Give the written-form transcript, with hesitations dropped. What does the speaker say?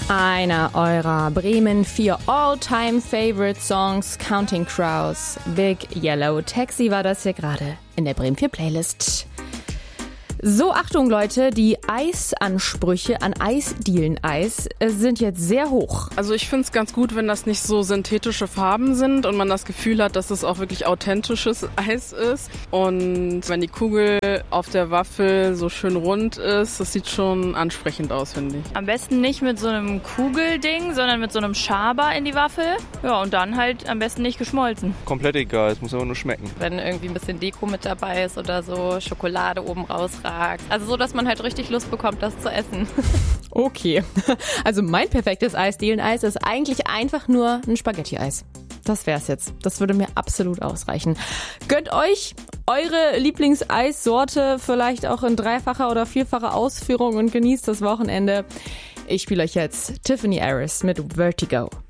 Einer eurer Bremen 4 All-Time-Favorite-Songs, Counting Crows, Big Yellow Taxi war das hier gerade in der Bremen 4 Playlist. So, Achtung Leute, die Eisansprüche an Eisdielen-Eis sind jetzt sehr hoch. Also ich finde es ganz gut, wenn das nicht so synthetische Farben sind und man das Gefühl hat, dass es auch wirklich authentisches Eis ist. Und wenn die Kugel auf der Waffel so schön rund ist, das sieht schon ansprechend aus, finde ich. Am besten nicht mit so einem Kugelding, sondern mit so einem Schaber in die Waffel. Ja, und dann halt am besten nicht geschmolzen. Komplett egal, es muss aber nur schmecken. Wenn irgendwie ein bisschen Deko mit dabei ist oder so, Schokolade oben raus. Also so, dass man halt richtig Lust bekommt, das zu essen. Okay, also mein perfektes Eisdielen-Eis ist eigentlich einfach nur ein Spaghetti-Eis. Das wär's jetzt. Das würde mir absolut ausreichen. Gönnt euch eure Lieblingseissorte vielleicht auch in 3-facher oder 4-facher Ausführung und genießt das Wochenende. Ich spiele euch jetzt Tiffany Harris mit Vertigo.